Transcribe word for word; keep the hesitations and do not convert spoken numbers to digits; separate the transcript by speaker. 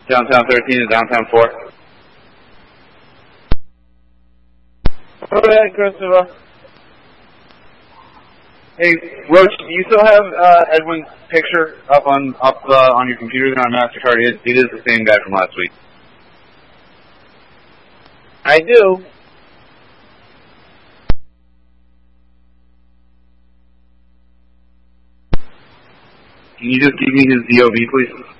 Speaker 1: Downtown thirteen to downtown four.
Speaker 2: Go ahead, Christopher.
Speaker 1: Hey, Roach, do you still have uh, Edwin's picture up on up uh, on your computer there on MasterCard? It, it is the same guy from last week.
Speaker 2: I do.
Speaker 1: Can you just give me his D O B, please?